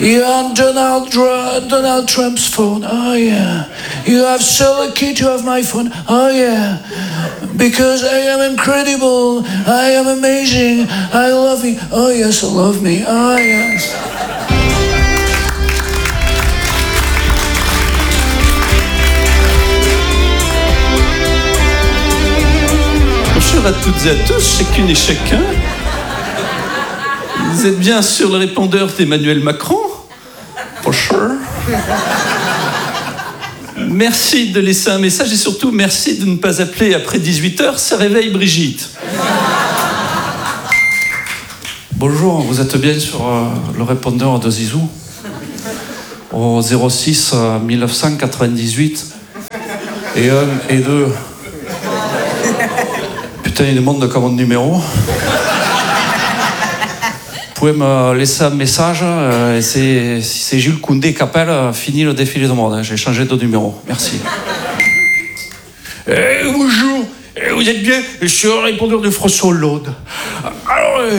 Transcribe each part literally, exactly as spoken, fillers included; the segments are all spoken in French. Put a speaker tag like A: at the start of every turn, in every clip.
A: You're on Donald, Dr- Donald Trump's phone. Oh yeah. You have sold a key to have my phone. Oh yeah. Because I am incredible. I am amazing. I love you. Oh yes, I love me. Oh yes.
B: Bonjour à toutes et à tous, chacune et chacun. Vous êtes bien sur le répondeur d'Emmanuel Macron? For sure. Merci de laisser un message et surtout merci de ne pas appeler après dix-huit heures, ça réveille Brigitte. Bonjour, vous êtes bien sur euh, le répondeur de Zizou au zéro six mille neuf cent quatre-vingt-dix-huit et un et deux. Putain, il demande comment de numéro. Vous pouvez me laisser un message, euh, c'est, c'est Jules Koundé qui appelle, euh, fini le défilé de mode, hein, j'ai changé de numéro, merci.
A: Eh, bonjour, eh, vous êtes bien sur le répondeur de François Hollande. Alors, euh...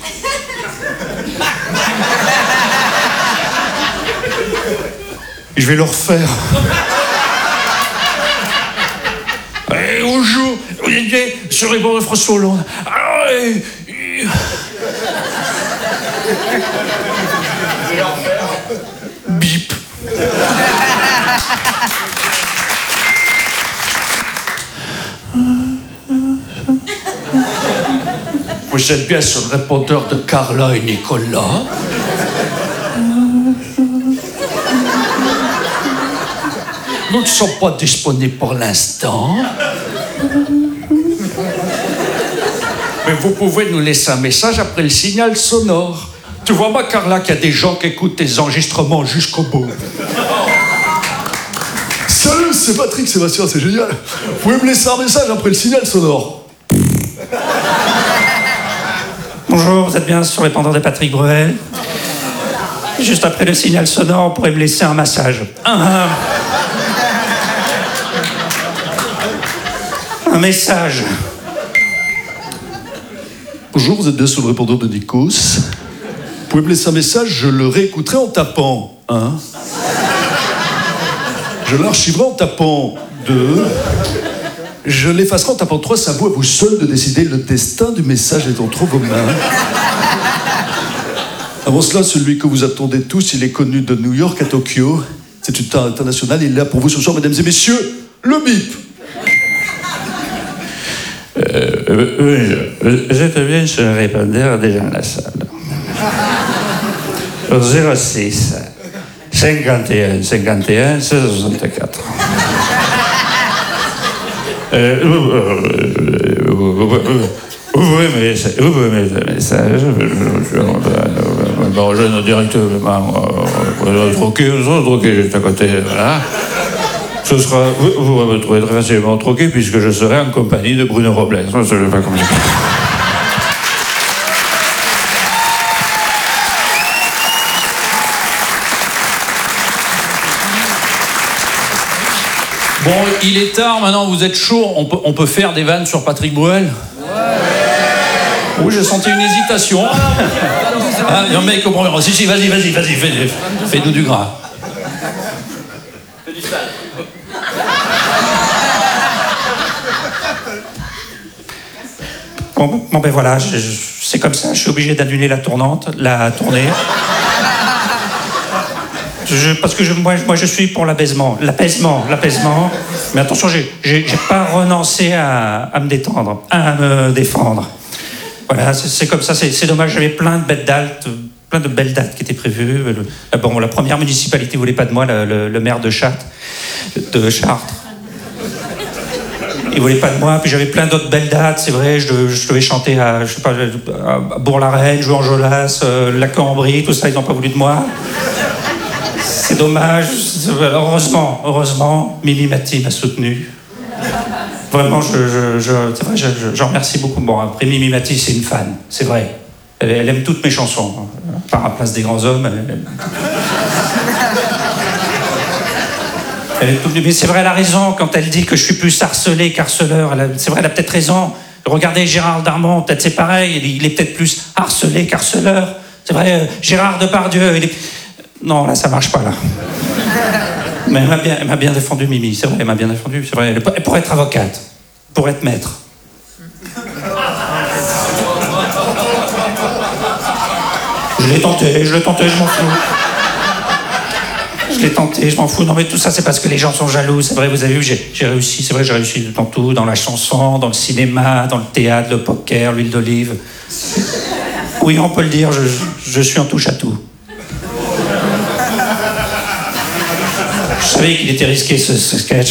A: je vais le refaire. Eh, bonjour, vous êtes bien sur le répondeur de François Hollande. Alors, euh... bip. Vous êtes bien sur le répondeur de Carla et Nicolas. Nous ne sommes pas disponibles pour l'instant. Mais vous pouvez nous laisser un message après le signal sonore. Tu vois, moi, Carla, qu'il y a des gens qui écoutent tes enregistrements jusqu'au bout.
C: Salut, c'est Patrick Sébastien, c'est génial. Vous pouvez me laisser un message après le signal sonore.
D: Bonjour, vous êtes bien sur le répondeur de Patrick Bruel. Juste après le signal sonore, vous pourrez me laisser un massage. Un, un message.
C: Bonjour, vous êtes bien sur le répondeur de Nikos. Vous pouvez me laisser un message, je le réécouterai en tapant un. Je l'archiverai en tapant deux. Je l'effacerai en tapant trois. C'est à vous, à vous seul de décider. Le destin du message est entre vos mains. Avant cela, celui que vous attendez tous, il est connu de New York à Tokyo. C'est une star internationale. Il est là pour vous ce soir, mesdames et messieurs, le bip.
D: Euh, oui, j'étais bien sur le répondeur des gens de la salle. Au zéro six cinquante et un cinquante et un seize soixante-quatre. Euh, vous pouvez me laisser un message. Bon, je ne directement troquer, troquer juste à côté, voilà. Ce sera, vous, vous me trouvez très facilement troqué puisque je serai en compagnie de Bruno Robles. Je ne sais pas comment.
B: Bon, il est tard, maintenant vous êtes chaud, on peut, on peut faire des vannes sur Patrick Bruel? Ouais. Oui, j'ai senti une hésitation. Ah, il y a un mec au premier rang. Si, si, vas-y, vas-y, vas-y, fais, fais-nous du gras. Fais du sale.
D: Bon, bon ben voilà, je, je, c'est comme ça, je suis obligé d'annuler la tournante, la tournée. Je, parce que je, moi, moi je suis pour l'apaisement, l'apaisement, l'apaisement. Mais attention, j'ai, j'ai, j'ai pas renoncé à, à me détendre, à me défendre. Voilà, c'est, c'est comme ça, c'est, c'est dommage, j'avais plein de belles dates, plein de belles dates qui étaient prévues. Le, bon, la première municipalité voulait pas de moi, le, le, le maire de Chartres, de Chartres. Il voulait pas de moi, puis j'avais plein d'autres belles dates, c'est vrai, je, je devais chanter à, je sais pas, à Bourg-la-Reine, jouer en Jolas, euh, la Cambrie, tout ça, ils n'ont pas voulu de moi. C'est dommage, heureusement, heureusement, Mimi Mati m'a soutenu. Vraiment, je, je, je, c'est vrai, je, je, j'en remercie beaucoup. Bon, après, Mimi Mati, c'est une fan, c'est vrai. Elle, elle aime toutes mes chansons. Par la place des grands hommes, elle aime... Elle est tout... Mais c'est vrai, elle a raison quand elle dit que je suis plus harcelé qu'harceleur. Elle a... C'est vrai, elle a peut-être raison. Regardez Gérard Darmon, peut-être c'est pareil, il est peut-être plus harcelé qu'harceleur. C'est vrai, Gérard Depardieu, il est... Non, là, ça marche pas, là. Mais elle m'a bien, elle m'a bien défendu, Mimi. C'est vrai, elle m'a bien défendu. C'est vrai. Elle, elle pourrait être avocate. Pour être maître. Je l'ai tenté, je l'ai tenté, je m'en fous. Je l'ai tenté, je m'en fous. Non, mais tout ça, c'est parce que les gens sont jaloux. C'est vrai, vous avez vu, j'ai, j'ai réussi. C'est vrai, j'ai réussi dans tout. Dans la chanson, dans le cinéma, dans le théâtre, le poker, l'huile d'olive. Oui, on peut le dire, je, je suis en touche à tout. Je savais qu'il était risqué, ce, ce sketch.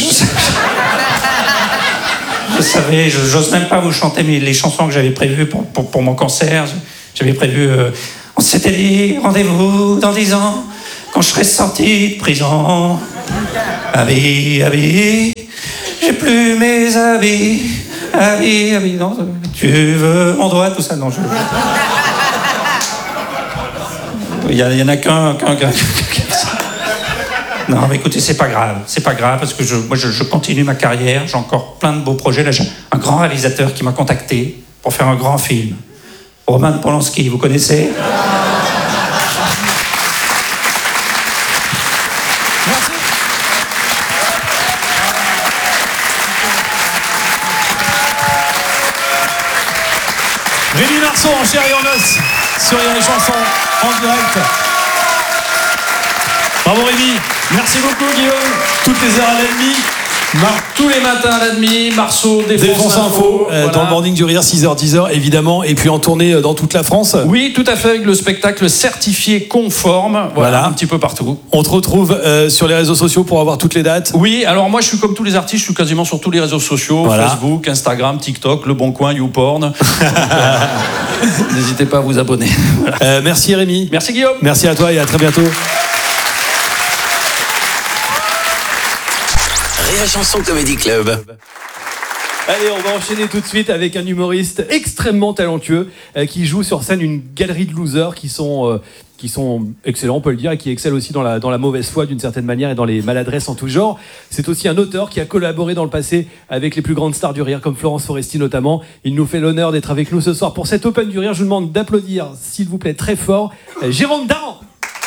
D: Je savais, je, j'ose même pas vous chanter mais les chansons que j'avais prévues pour, pour, pour mon concert. J'avais prévu... Euh, on s'était dit, rendez-vous dans dix ans, quand je serai sorti de prison. Habits, habits, j'ai plus mes habits. Habits, habits, non, tu veux mon doigt, tout ça, non, je... Il y, y en a qu'un... qu'un, qu'un, qu'un Non, mais écoutez, c'est pas grave. C'est pas grave parce que je, moi, je, je continue ma carrière. J'ai encore plein de beaux projets. Là, j'ai un grand réalisateur qui m'a contacté pour faire un grand film. Roman Polanski, vous connaissez ?
A: Merci. Rémi Marceau en chair et en os sur les chansons en direct. Bravo Rémi.
B: Merci beaucoup Guillaume. Toutes les heures à l'ennemi. Mar- tous les matins à la demi, Marceau, Défonce,
A: Défonce Info, euh,
B: voilà.
A: dans le Morning du Rire, six heures dix heures évidemment, et puis en tournée euh, dans toute la France.
B: Oui, tout à fait, avec le spectacle certifié conforme, voilà,
A: Voilà.
B: un petit peu partout.
A: On te retrouve euh, sur les réseaux sociaux pour avoir toutes les dates.
B: Oui, alors moi je suis comme tous les artistes, je suis quasiment sur tous les réseaux sociaux,
A: Voilà.
B: Facebook, Instagram, TikTok, Le Bon Coin, YouPorn. Donc, euh, n'hésitez pas à vous abonner. Voilà.
A: Euh, merci Rémi.
B: Merci Guillaume.
A: Merci à toi et à très bientôt.
E: Rire et Chanson Comedy Club.
F: Allez, on va enchaîner tout de suite avec un humoriste extrêmement talentueux euh, qui joue sur scène une galerie de losers qui sont, euh, qui sont excellents, on peut le dire, et qui excellent aussi dans la, dans la mauvaise foi d'une certaine manière et dans les maladresses en tout genre. C'est aussi un auteur qui a collaboré dans le passé avec les plus grandes stars du rire, comme Florence Foresti notamment. Il nous fait l'honneur d'être avec nous ce soir pour cet Open du Rire. Je vous demande d'applaudir, s'il vous plaît, très fort, euh, Jérôme Daran.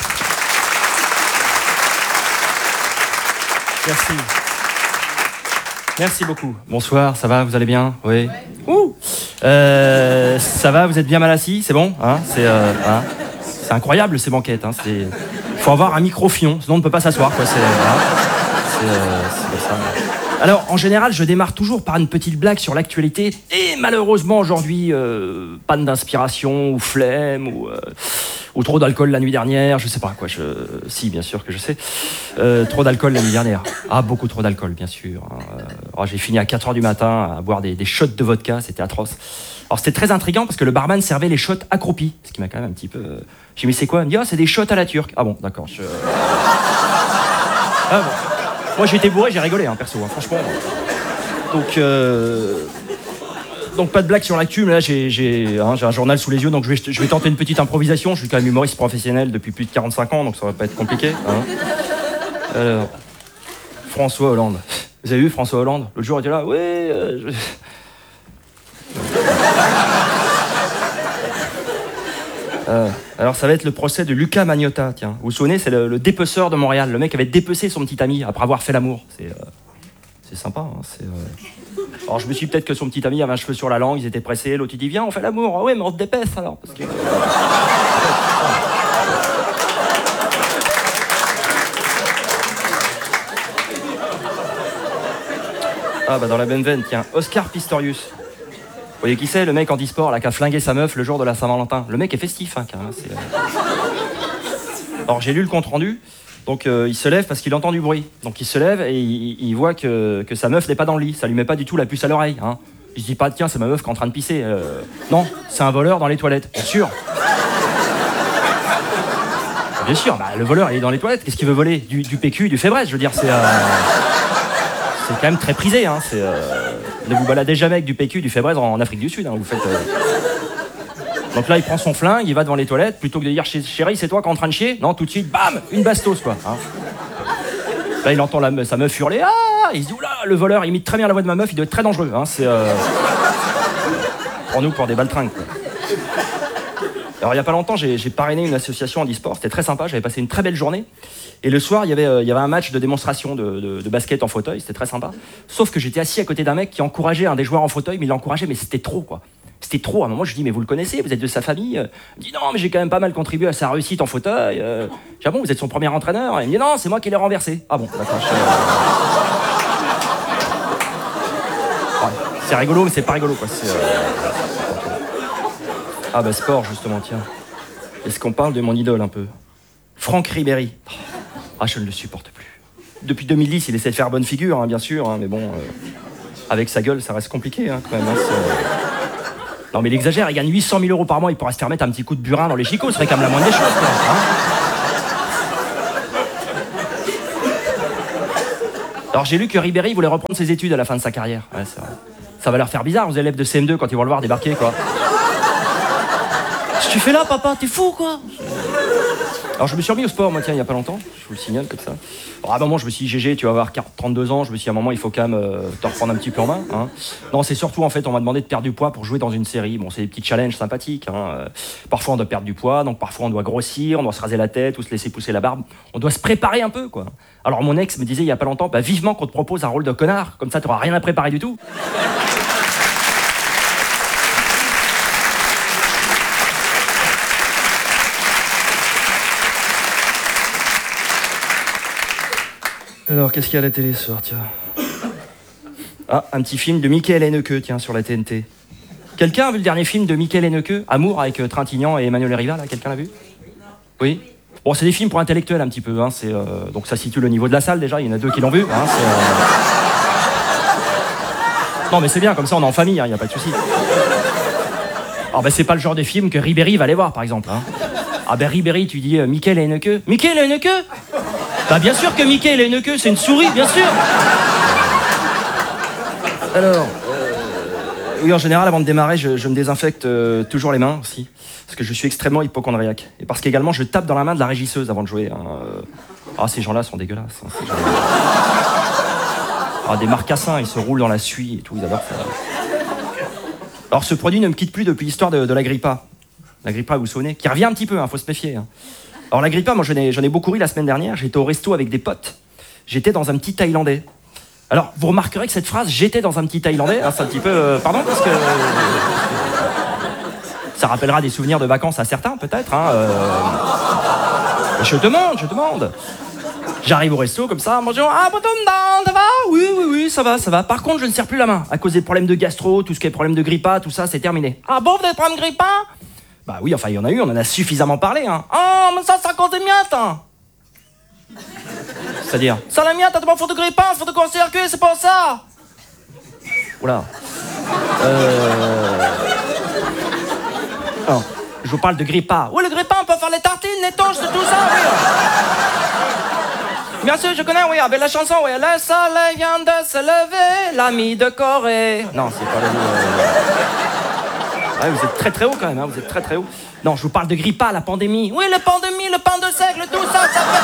G: Merci. Merci beaucoup. Bonsoir, ça va, vous allez bien? Oui. Ouh. Euh, ça va, vous êtes bien mal assis? C'est bon, hein? C'est euh, hein c'est incroyable ces banquettes. Hein. C'est... faut avoir un micro-fion, sinon on ne peut pas s'asseoir. Quoi. C'est, hein. c'est, euh, c'est comme ça. Alors, en général, je démarre toujours par une petite blague sur l'actualité. Et malheureusement, aujourd'hui, euh, panne d'inspiration ou flemme ou, euh, ou trop d'alcool la nuit dernière. Je sais pas quoi. Je... Si, bien sûr que je sais. Euh, trop d'alcool la nuit dernière. Ah, beaucoup trop d'alcool, bien sûr. Euh, oh, j'ai fini à quatre heures du matin à boire des, des shots de vodka. C'était atroce. Alors, c'était très intriguant parce que le barman servait les shots accroupis. Ce qui m'a quand même un petit peu... Euh... J'ai dit, mais c'est quoi? Il me dit, ah, c'est des shots à la turque. Ah bon, d'accord. Je... Ah bon. Moi, j'ai été bourré, j'ai rigolé, hein, perso, hein, franchement. Donc, euh... donc, pas de blague sur l'actu, mais là, j'ai, j'ai, hein, j'ai un journal sous les yeux, donc je vais, je vais tenter une petite improvisation. Je suis quand même humoriste professionnel depuis plus de quarante-cinq ans, donc ça va pas être compliqué. Hein. Alors, François Hollande. Vous avez vu François Hollande? L'autre jour, il était là, oui... Euh, je... Euh, alors ça va être le procès de Lucas Magnotta, tiens. Vous vous souvenez, c'est le, le dépeceur de Montréal, le mec avait dépecé son petit ami après avoir fait l'amour. C'est, euh, c'est sympa, hein, c'est... Euh... Alors je me suis dit peut-être que son petit ami avait un cheveu sur la langue, ils étaient pressés, l'autre il dit viens on fait l'amour, ah ouais mais on se dépêche alors, parce que... Ah bah dans la même veine, tiens, Oscar Pistorius. Vous voyez qui c'est, le mec en e-sport, là, qui a flingué sa meuf le jour de la Saint-Valentin. Le mec est festif, hein, carrément. C'est, euh... Alors, j'ai lu le compte-rendu. Donc, euh, il se lève parce qu'il entend du bruit. Donc, il se lève et il, il voit que, que sa meuf n'est pas dans le lit. Ça lui met pas du tout la puce à l'oreille. Hein. Il se dit pas, tiens, c'est ma meuf qui est en train de pisser. Euh... Non, c'est un voleur dans les toilettes. Bien sûr. Bien sûr, bah, le voleur, il est dans les toilettes. Qu'est-ce qu'il veut voler? du, du P Q, du Fébreze, je veux dire, c'est... Euh... C'est quand même très prisé, hein. C'est, euh... ne vous baladez jamais avec du P Q, du Fébreze en Afrique du Sud, hein. Vous faites... Euh... Donc là, il prend son flingue, il va devant les toilettes, plutôt que de dire chérie, c'est toi qui es en train de chier? Non, tout de suite, bam, une bastos, quoi. Hein. Là, il entend la, sa meuf hurler, ah, il se dit, oula, le voleur imite très bien la voix de ma meuf, il doit être très dangereux, hein. C'est... Euh... Pour nous, pour des baltringues, quoi. Alors il y a pas longtemps, j'ai j'ai parrainé une association handisport, c'était très sympa, j'avais passé une très belle journée. Et le soir, il y avait, euh, il y avait un match de démonstration de, de, de basket en fauteuil, c'était très sympa. Sauf que j'étais assis à côté d'un mec qui encourageait un des joueurs en fauteuil, mais il l'encourageait, mais c'était trop quoi. C'était trop. À un moment, je lui dis, mais vous le connaissez, vous êtes de sa famille? Il me dit, non, mais j'ai quand même pas mal contribué à sa réussite en fauteuil. Euh, j'ai dit, ah bon, vous êtes son premier entraîneur? Il me dit, non, c'est moi qui l'ai renversé. Ah bon, d'accord. Je... Ouais, c'est rigolo, mais c'est pas rigolo quoi. C'est, euh... Ah bah sport justement, tiens. Est-ce qu'on parle de mon idole un peu? Franck Ribéry. Ah, je ne le supporte plus. Depuis deux mille dix, il essaie de faire bonne figure, hein, bien sûr, hein, mais bon, euh, avec sa gueule, ça reste compliqué, hein, quand même. Hein, non, mais il exagère, il gagne huit cent mille euros par mois, il pourrait se faire mettre un petit coup de burin dans les chicots, ce serait quand même la moindre des choses, quoi, hein. Alors, j'ai lu que Ribéry voulait reprendre ses études à la fin de sa carrière. Ouais, c'est vrai. Ça va leur faire bizarre aux élèves de C M deux quand ils vont le voir débarquer, quoi. Qu'est-ce que tu fais là, papa? T'es fou, quoi? Alors je me suis remis au sport, moi, tiens, il y a pas longtemps, je vous le signale comme ça. Alors, à un moment, je me suis dit, G G, tu vas avoir trente-deux ans, je me suis dit, à un moment, il faut quand même euh, te reprendre un petit peu en main. Hein. Non, c'est surtout, en fait, on m'a demandé de perdre du poids pour jouer dans une série. Bon, c'est des petits challenges sympathiques. Hein. Parfois, on doit perdre du poids, donc parfois, on doit grossir, on doit se raser la tête ou se laisser pousser la barbe. On doit se préparer un peu, quoi. Alors, mon ex me disait, il y a pas longtemps, bah, vivement qu'on te propose un rôle de connard, comme ça, t'auras rien à préparer du tout. Alors, qu'est-ce qu'il y a à la télé ce soir, tiens? Ah, un petit film de Michael Haneke, tiens, sur la T N T. Quelqu'un a vu le dernier film de Michael Haneke, Amour, avec euh, Trintignant et Emmanuel Riva, là? Quelqu'un l'a vu? Oui? Bon, c'est des films pour intellectuels, un petit peu, hein, c'est, euh, donc ça situe le niveau de la salle, déjà, il y en a deux qui l'ont vu, hein, c'est... Euh... Non, mais c'est bien, comme ça, on est en famille, il hein, n'y a pas de souci. Alors, ben, c'est pas le genre de film que Ribéry va aller voir, par exemple, hein. Ah ben, Ribéry, tu dis euh, Michael Haneke? Michael Haneke? Bah bien sûr que Mickey et Haneke, c'est une souris, bien sûr. Alors, euh, oui, en général, avant de démarrer, je, je me désinfecte euh, toujours les mains aussi, parce que je suis extrêmement hypocondriaque. Et parce qu'également, je tape dans la main de la régisseuse avant de jouer. Hein. Ah, ces gens-là sont dégueulasses. Hein, ces gens-là. Ah, des marcassins, ils se roulent dans la suie et tout, ils adorent ça. Alors, ce produit ne me quitte plus depuis l'histoire de, de la Grippa. La Grippa, vous vous souvenez, qui revient un petit peu, hein, faut se méfier. Hein. Alors la Grippa, moi j'en ai, j'en ai beaucoup ri la semaine dernière, j'étais au resto avec des potes, j'étais dans un petit Thaïlandais. Alors vous remarquerez que cette phrase, j'étais dans un petit Thaïlandais, hein, c'est un petit peu... Euh, pardon, parce que... Euh, ça rappellera des souvenirs de vacances à certains peut-être. Hein, euh, je demande, je demande. J'arrive au resto comme ça, bonjour, ah bonjour, ça va? Oui, oui, oui, ça va, ça va. Par contre, je ne serre plus la main, à cause des problèmes de gastro, tout ce qui est problème de Grippa, tout ça, c'est terminé. Ah bon, vous avez problème de Grippa? Bah oui, enfin, il y en a eu, on en a suffisamment parlé, hein. Oh, mais ça, c'est à cause des miettes, hein. C'est-à-dire, ça, la miette, t'as pas faute de grippin, c'est faute de court-circuit, c'est pas ça. Oula. Euh... Alors, je vous parle de grippa. Oui, le grippin, on peut faire les tartines, les toasts, tout ça, oui. Bien sûr, je connais, oui, avec la chanson, oui. Le soleil vient de se lever, l'ami de Corée. Non, c'est pas le... Ouais, vous êtes très très haut quand même, hein, vous êtes très très haut. Non, je vous parle de grippa, la pandémie. Oui, la pandémie, le pain de seigle, tout ça, ça fait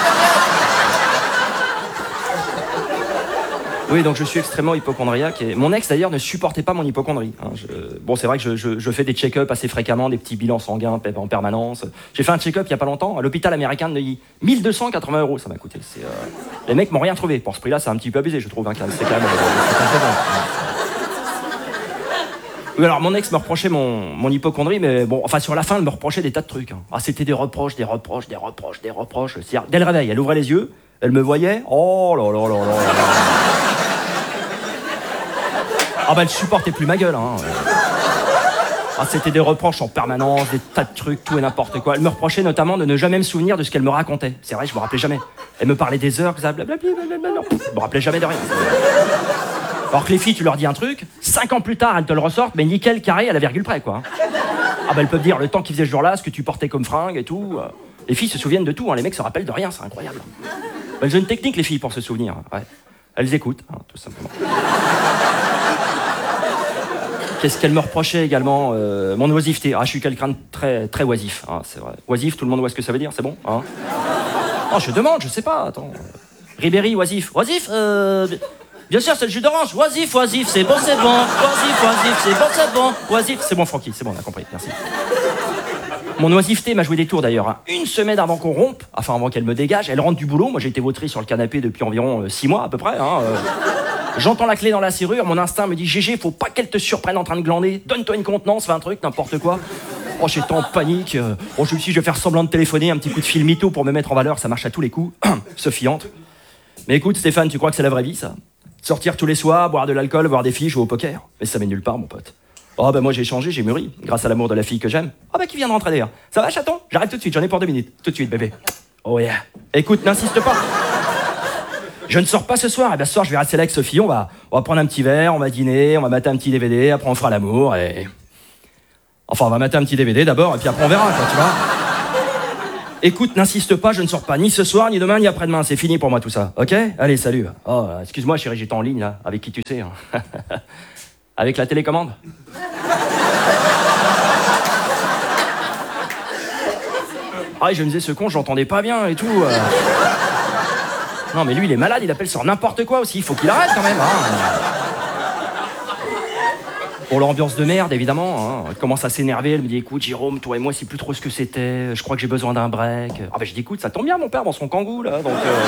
G: rien. Oui, donc je suis extrêmement hypocondriaque. Et mon ex d'ailleurs ne supportait pas mon hypocondrie. Hein, je... Bon, c'est vrai que je, je, je fais des check-up assez fréquemment, des petits bilans sanguins en permanence. J'ai fait un check-up il y a pas longtemps à l'hôpital américain de Neuilly. mille deux cent quatre-vingts euros, ça m'a coûté. C'est, euh... Les mecs m'ont rien trouvé. Pour ce prix-là, c'est un petit peu abusé, je trouve. Hein, c'est quand même. Oui, alors mon ex me reprochait mon, mon hypocondrie, mais bon, enfin sur la fin, elle me reprochait des tas de trucs. Hein. Ah, c'était des reproches, des reproches, des reproches, des reproches. C'est-à-dire, dès le réveil, elle ouvrait les yeux, elle me voyait. Oh là là là là là. Ah bah elle supportait plus ma gueule. Hein. Ah, c'était des reproches en permanence, des tas de trucs, tout et n'importe quoi. Elle me reprochait notamment de ne jamais me souvenir de ce qu'elle me racontait. C'est vrai, je me rappelais jamais. Elle me parlait des heures, blablabla, blablabla. Je me rappelais jamais de rien. Alors que les filles, tu leur dis un truc, cinq ans plus tard, elles te le ressortent, mais nickel, carré, à la virgule près, quoi. Ah bah elles peuvent dire le temps qu'il faisait ce jour-là, ce que tu portais comme fringue et tout. Les filles se souviennent de tout, hein. Les mecs se rappellent de rien, c'est incroyable. Elles ont une technique, les filles, pour se souvenir. Ouais. Elles écoutent, hein, tout simplement. Qu'est-ce qu'elle me reprochait également euh, mon oisiveté. Ah, je suis quelqu'un de très, très oisif, hein, c'est vrai. Oisif, tout le monde voit ce que ça veut dire, c'est bon, hein. Oh, je demande, je sais pas, attends. Ribéry, oisif. Oisif, euh... Bien sûr, c'est le jus d'orange. Oisif, oisif, c'est bon, c'est bon. Oisif, oisif, c'est bon, c'est bon. Oisif, c'est bon, Francky, c'est bon, on a compris, merci. Mon oisiveté m'a joué des tours d'ailleurs. Hein. Une semaine avant qu'on rompe, enfin avant qu'elle me dégage, elle rentre du boulot. Moi j'ai été vautré sur le canapé depuis environ euh, six mois à peu près. Hein, euh. J'entends la clé dans la serrure, mon instinct me dit G G, faut pas qu'elle te surprenne en train de glander. Donne-toi une contenance, fais un truc, n'importe quoi. Oh, j'étais en panique. Euh. Oh, je me suis dit, je vais faire semblant de téléphoner, un petit coup de fil mytho pour me mettre en valeur, ça marche à tous les coups. Sophie entre. Mais écoute, Stéphane, tu crois que c'est la vraie vie, ça? Sortir tous les soirs, boire de l'alcool, voir des filles, jouer au poker. Mais ça mène nulle part, mon pote. Oh, bah moi j'ai changé, j'ai mûri, grâce à l'amour de la fille que j'aime. Oh, bah qui vient de rentrer d'ailleurs. Ça va, chaton? J'arrive tout de suite, j'en ai pour deux minutes. Tout de suite, bébé. Oh yeah. Écoute, n'insiste pas. Je ne sors pas ce soir. Et bien ce soir, je vais rester là avec Sophie. On va, on va prendre un petit verre, on va dîner, on va mater un petit D V D, après on fera l'amour et. Enfin, on va mater un petit D V D d'abord, et puis après on verra, quoi, tu vois. Écoute, n'insiste pas, je ne sors pas ni ce soir, ni demain, ni après-demain. C'est fini pour moi tout ça, ok? Allez, salut. Oh, excuse-moi, chérie, j'étais en ligne là. Avec qui tu sais? Hein. Avec la télécommande? Ah, je me disais, ce con, j'entendais pas bien et tout. Euh... Non, mais lui, il est malade, il appelle sur n'importe quoi aussi. Il faut qu'il arrête quand même. Hein. Pour l'ambiance de merde, évidemment. Hein. Elle commence à s'énerver. Elle me dit, écoute, Jérôme, toi et moi, c'est plus trop ce que c'était. Je crois que j'ai besoin d'un break. Ah, ben, je dis, écoute, ça tombe bien, mon père, dans son kangou, là. Donc. Euh...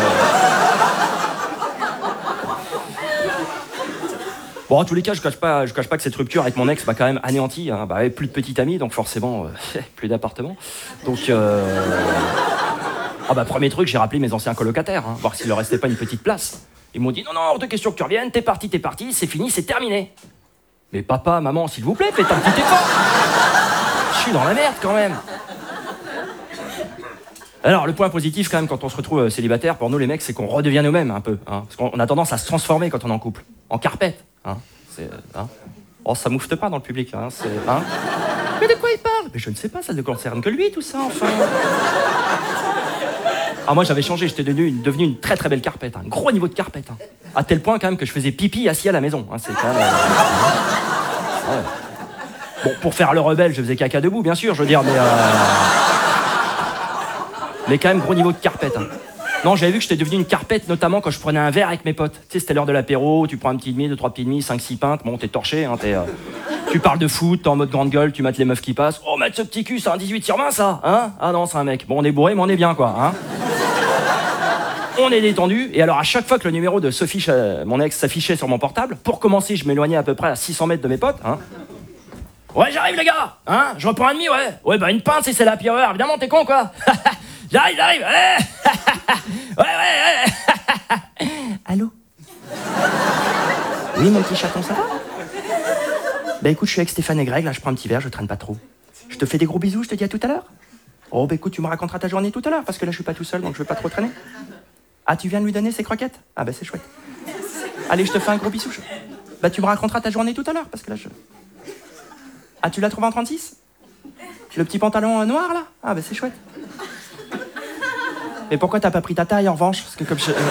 G: Bon, en tous les cas, je cache pas, je cache pas que cette rupture avec mon ex m'a quand même anéanti. Hein. Bah, plus de petite amie, donc forcément, euh, plus d'appartement. Donc. Euh... Ah bah premier truc, j'ai rappelé mes anciens colocataires, hein, voir s'il leur restait pas une petite place. Ils m'ont dit non, non, hors de question que tu reviennes, t'es parti, t'es parti, c'est fini, c'est terminé. Mais papa, maman, s'il vous plaît, faites un petit effort. Je suis dans la merde quand même. Alors le point positif quand même quand on se retrouve célibataire, pour nous les mecs, c'est qu'on redevient nous-mêmes un peu. Hein, parce qu'on a tendance à se transformer quand on est en couple. En carpette. Hein, c'est, hein. Oh, ça moufte pas dans le public là. Hein, c'est, hein. Mais de quoi il parle? Mais je ne sais pas, ça ne concerne que lui tout ça enfin. Ah, moi j'avais changé, j'étais devenu, devenu une très très belle carpette, un gros niveau de carpette. Hein. À tel point quand même que je faisais pipi assis à la maison. Hein, c'est quand même, euh... ouais. Bon, pour faire le rebelle, je faisais caca debout, bien sûr, je veux dire, mais... Euh... Mais quand même gros niveau de carpette. Hein. Non, j'avais vu que j'étais devenu une carpette, notamment quand je prenais un verre avec mes potes. Tu sais, c'était l'heure de l'apéro, tu prends un petit demi, deux, trois petits demi, cinq, six pintes, bon, t'es torché, hein, t'es... Euh... Tu parles de foot, t'es en mode grande gueule, tu mates les meufs qui passent. Oh, mate ce petit cul, c'est un dix-huit sur vingt, ça, hein? Ah non, c'est un mec. Bon, on est bourré, mais on est bien, quoi, hein? On est détendu, et alors à chaque fois que le numéro de Sophie, mon ex, s'affichait sur mon portable, pour commencer, je m'éloignais à peu près à six cents mètres de mes potes, hein. Ouais, j'arrive, les gars, hein? Je reprends un demi, ouais. Ouais, bah une pinte, si c'est la pire heure, évidemment, t'es con, quoi. J'arrive, j'arrive, ouais. Ouais, ouais, ouais. Allô? Oui, mon petit chaton, ça va? Bah écoute, je suis avec Stéphane et Greg, là, je prends un petit verre, je traîne pas trop. Je te fais des gros bisous, je te dis à tout à l'heure. Oh, bah écoute, tu me raconteras ta journée tout à l'heure, parce que là, je suis pas tout seul, donc je vais pas trop traîner. Ah, tu viens de lui donner ses croquettes? Ah, bah c'est chouette. Allez, je te fais un gros bisou. Bah, tu me raconteras ta journée tout à l'heure, parce que là, je... Ah, tu l'as trouvé en trente-six? Le petit pantalon noir, là? Ah, bah c'est chouette. Mais pourquoi t'as pas pris ta taille, en revanche? Parce que comme je...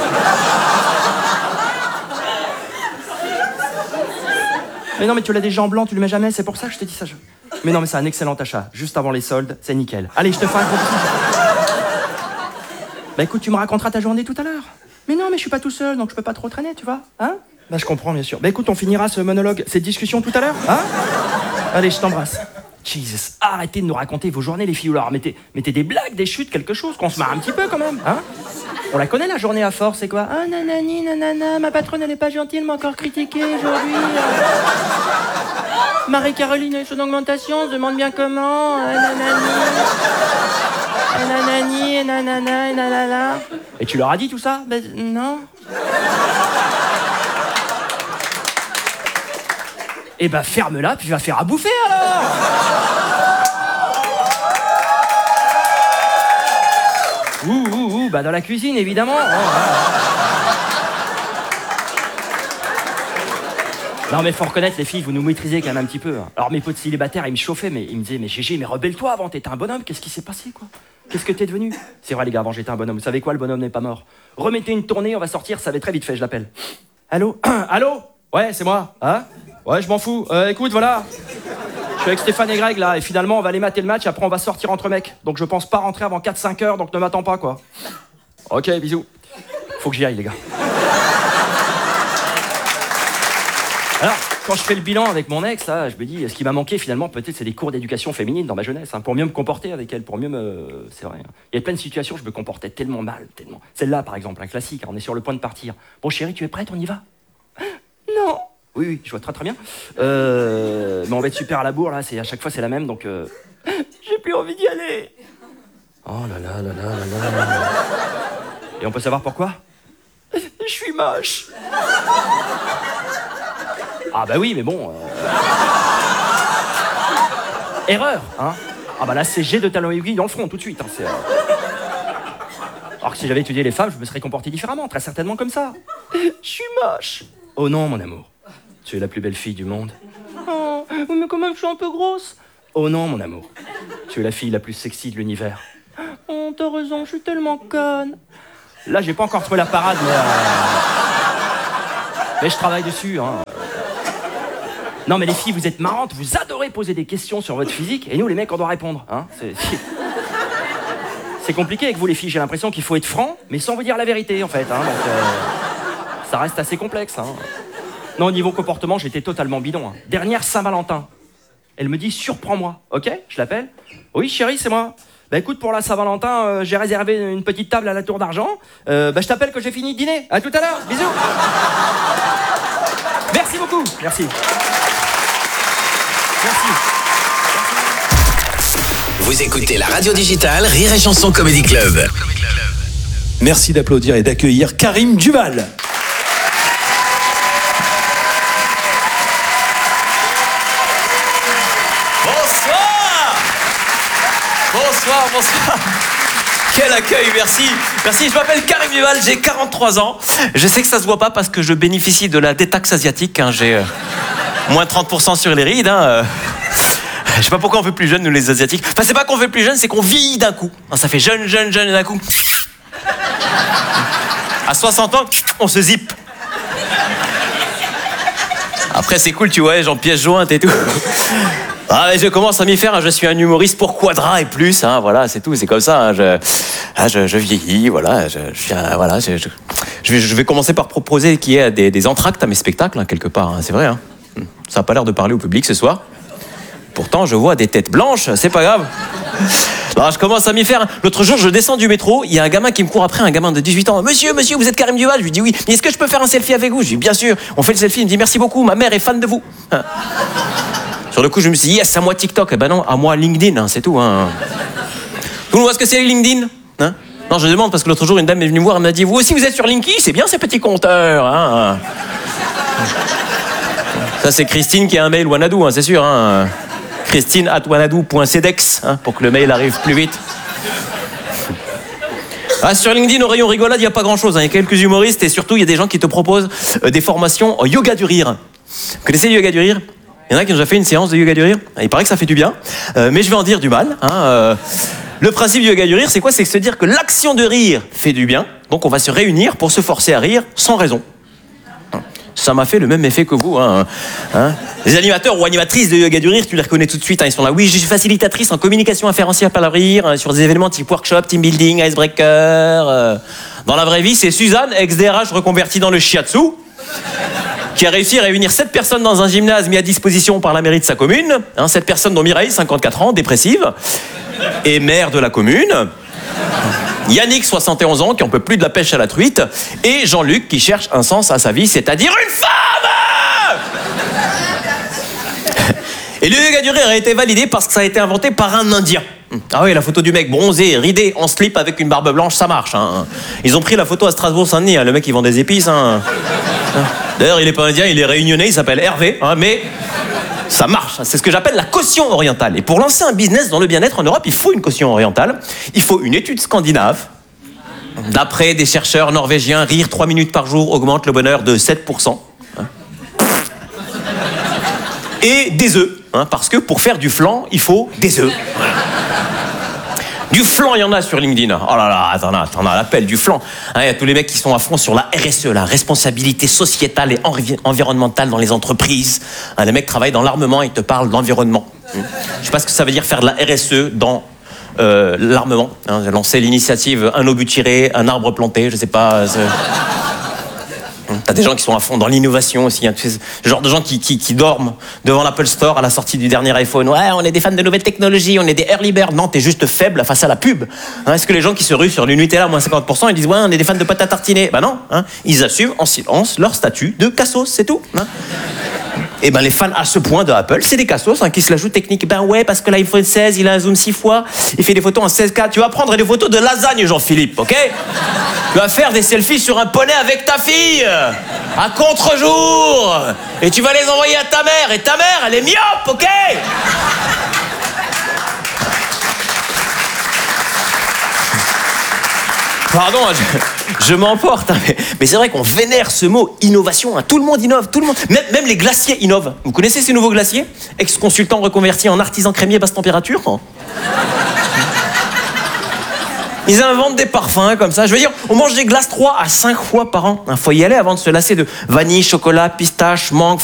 G: Mais non, mais tu l'as déjà en blanc, tu le mets jamais, c'est pour ça que je te dis ça. Je... Mais non, mais c'est un excellent achat. Juste avant les soldes, c'est nickel. Allez, je te fais un gros bisou. Bah écoute, tu me raconteras ta journée tout à l'heure. Mais non, mais je suis pas tout seul, donc je peux pas trop traîner, tu vois, hein? Bah je comprends, bien sûr. Bah écoute, on finira ce monologue, cette discussion tout à l'heure, hein? Allez, je t'embrasse. Jesus, arrêtez de nous raconter vos journées, les filles. Ou alors, mettez, mettez des blagues, des chutes, quelque chose, qu'on se marre un petit peu quand même, hein? On la connaît, la journée à force, c'est quoi? Ah, nanani, nanana, ma patronne, elle est pas gentille, elle m'a encore critiqué aujourd'hui. Marie-Caroline a eu son augmentation, on se demande bien comment. Ah, nanani. Ah, nanani, nanana, nanana. Et tu leur as dit tout ça? Ben, non. Eh ben, ferme-la, puis va faire à bouffer, alors! Ouh, ouh, ouh, bah dans la cuisine, évidemment. Oh, oh. Non, mais faut reconnaître, les filles, vous nous maîtrisez quand même un petit peu. Alors, mes potes célibataires, ils me chauffaient, mais ils me disaient, mais Gégé, mais rebelle-toi avant, t'étais un bonhomme, qu'est-ce qui s'est passé, quoi? Qu'est-ce que t'es devenu? C'est vrai, les gars, avant, j'étais un bonhomme. Vous savez quoi, le bonhomme n'est pas mort. Remettez une tournée, on va sortir, ça va être très vite fait, je l'appelle. Allô? Allô? Ouais, c'est moi. Hein? Ouais, je m'en fous. Euh, écoute, voilà. Je suis avec Stéphane et Greg, là, et finalement, on va aller mater le match, après, on va sortir entre mecs. Donc, je pense pas rentrer avant quatre cinq heures, donc ne m'attends pas, quoi. Ok, bisous. Faut que j'y aille, les gars. Alors, quand je fais le bilan avec mon ex, là, je me dis, ce qui m'a manqué finalement, peut-être, c'est des cours d'éducation féminine dans ma jeunesse, hein, pour mieux me comporter avec elle, pour mieux me... C'est vrai. Hein. Il y a plein de situations où je me comportais tellement mal, tellement. Celle-là, par exemple, un classique, hein, on est sur le point de partir. Bon, chérie, tu es prête, on y va? Non. Oui, oui, je vois très très bien. Euh... Mais on va être super à la bourre, là, c'est, à chaque fois c'est la même, donc... Euh... J'ai plus envie d'y aller. Oh là là là là là là. Et on peut savoir pourquoi? Je suis moche. Ah bah oui, mais bon... Euh... Erreur, hein. Ah bah là, c'est jet de talon aiguille dans le front, tout de suite. Hein, c'est, euh... Alors que si j'avais étudié les femmes, je me serais comporté différemment, très certainement comme ça. Je suis moche. Oh non, mon amour. Tu es la plus belle fille du monde. Oh, mais quand même, je suis un peu grosse. Oh non, mon amour. Tu es la fille la plus sexy de l'univers. Oh, t'as raison, je suis tellement conne. Là, j'ai pas encore trouvé la parade, mais... Euh... Mais je travaille dessus, hein. Non, mais les filles, vous êtes marrantes, vous adorez poser des questions sur votre physique, et nous, les mecs, on doit répondre, hein. C'est, c'est compliqué avec vous, les filles. J'ai l'impression qu'il faut être franc, mais sans vous dire la vérité, en fait, hein. Donc, euh... ça reste assez complexe, hein. Non, au niveau comportement, j'étais totalement bidon, hein. Dernière Saint-Valentin. Elle me dit, surprends-moi, ok? Je l'appelle. Oui, chérie, c'est moi. Bah écoute, pour la Saint-Valentin, euh, j'ai réservé une petite table à la Tour d'Argent. Euh, bah je t'appelle que j'ai fini de dîner. À tout à l'heure, bisous. Merci beaucoup. Merci. Merci.
E: Vous écoutez la radio digitale Rire et Chanson Comedy Club.
C: Merci d'applaudir et d'accueillir Karim Duval.
H: Bonsoir, bonsoir. Quel accueil, merci. Merci, je m'appelle Karim Duval, j'ai quarante-trois ans. Je sais que ça se voit pas parce que je bénéficie de la détaxe asiatique. Hein. J'ai euh, moins trente pour cent sur les rides. Hein. Euh, je sais pas pourquoi on fait plus jeune, nous les Asiatiques. Enfin, c'est pas qu'on fait plus jeune, c'est qu'on vieillit d'un coup. Hein, ça fait jeune, jeune, jeune d'un coup. À soixante ans, on se zippe. Après, c'est cool, tu vois, j'en pièce jointe et tout. Ah, mais je commence à m'y faire, hein. Je suis un humoriste pour Quadra et plus, hein, voilà, c'est tout, c'est comme ça, hein. je, ah, je, je vieillis, voilà, je, je, voilà, je, je, je, vais, je vais commencer par proposer qu'il y ait des, des entractes à mes spectacles, hein, quelque part, hein, c'est vrai, hein. Ça n'a pas l'air de parler au public ce soir, pourtant je vois des têtes blanches, c'est pas grave. Alors, je commence à m'y faire. L'autre jour, je descends du métro, il y a un gamin qui me court après, un gamin de dix-huit ans. Monsieur, monsieur, vous êtes Karim Duval? Je lui dis oui. Mais est-ce que je peux faire un selfie avec vous? Je lui dis bien sûr. On fait le selfie, il me dit merci beaucoup, ma mère est fan de vous. Hein. Sur le coup, je me suis dit yes, à moi TikTok. Eh ben non, à moi LinkedIn, hein, c'est tout. Hein. Tout le monde voit ce que c'est LinkedIn, hein? Non, je demande parce que l'autre jour, une dame est venue me voir, elle m'a dit vous aussi, vous êtes sur LinkedIn? C'est bien ces petits compteurs. Hein. Ça, c'est Christine qui a un mail Wanadoo, hein, c'est sûr. Hein. Christine at wanadoo point cedex, hein, pour que le mail arrive plus vite. Ah, sur LinkedIn, au rayon rigolade, il n'y a pas grand-chose. Il hein. y a quelques humoristes et surtout, il y a des gens qui te proposent euh, des formations en yoga du rire. Vous connaissez le yoga du rire? Il y en a qui ont déjà fait une séance de yoga du rire. Il paraît que ça fait du bien, euh, mais je vais en dire du mal. Hein, euh. Le principe du yoga du rire, c'est quoi? C'est se dire que l'action de rire fait du bien. Donc on va se réunir pour se forcer à rire sans raison. Ça m'a fait le même effet que vous. Hein. Hein les animateurs ou animatrices de yoga du rire, tu les reconnais tout de suite. Hein. Ils sont là. Oui, je suis facilitatrice en communication inférentielle par le rire, hein, sur des événements type workshop, team building, icebreaker. Euh. Dans la vraie vie, c'est Suzanne, ex-D R H reconvertie dans le shiatsu, qui a réussi à réunir sept personnes dans un gymnase mis à disposition par la mairie de sa commune. Hein, sept personnes dont Mireille, cinquante-quatre ans, dépressive, et maire de la commune. Yannick, soixante et onze ans, qui en peut plus de la pêche à la truite. Et Jean-Luc, qui cherche un sens à sa vie, c'est-à-dire une femme. Et le yoga du rire a été validé parce que ça a été inventé par un Indien. Ah oui, la photo du mec bronzé, ridé, en slip avec une barbe blanche, ça marche. Hein. Ils ont pris la photo à Strasbourg-Saint-Denis. Hein. Le mec, il vend des épices. Hein. D'ailleurs, il est pas indien, il est réunionnais, il s'appelle Hervé. Hein, mais ça marche. C'est ce que j'appelle la caution orientale. Et pour lancer un business dans le bien-être en Europe, il faut une caution orientale. Il faut une étude scandinave. D'après des chercheurs norvégiens, rire trois minutes par jour augmente le bonheur de sept pour cent. Hein. Et des œufs. Hein, parce que pour faire du flan, il faut des œufs. Du flan, il y en a sur LinkedIn. Oh là là, t'en as, t'en as l'appel du flan. Il hein, y a tous les mecs qui sont à fond sur la R S E, la responsabilité sociétale et envi- environnementale dans les entreprises. Hein, les mecs travaillent dans l'armement, ils te parlent d'environnement. Hum. Je sais pas ce que ça veut dire faire de la R S E dans euh, l'armement. Hein, j'ai lancé l'initiative un obus tiré, un arbre planté, je sais pas. C'est... T'as des gens qui sont à fond dans l'innovation aussi, hein. Tu sais, ce genre de gens qui, qui, qui dorment devant l'Apple Store à la sortie du dernier iPhone. Ouais, on est des fans de nouvelles technologies, on est des early birds. Non, t'es juste faible face à la pub. Hein, est-ce que les gens qui se ruent sur du Nutella moins cinquante pour cent, ils disent ouais, on est des fans de pâte à tartiner? Bah non, hein, ils assument en silence leur statut de cassos, c'est tout. Hein. Et ben les fans à ce point de Apple, c'est des cassos hein, qui se la jouent technique. Ben ouais, parce que l'iPhone seize, il a un zoom six fois, il fait des photos en seize K. Tu vas prendre des photos de lasagne, Jean-Philippe, ok? Tu vas faire des selfies sur un poney avec ta fille, à contre-jour, et tu vas les envoyer à ta mère, et ta mère, elle est myope, ok? Pardon, je, je m'emporte, hein, mais, mais c'est vrai qu'on vénère ce mot innovation. Hein. Tout le monde innove, tout le monde. Même, même les glaciers innovent. Vous connaissez ces nouveaux glaciers? Ex-consultant reconverti en artisan crémier basse température. Hein. Ils inventent des parfums comme ça. Je veux dire, on mange des glaces trois à cinq fois par an. Il faut y aller avant de se lasser de vanille, chocolat, pistache, mangue,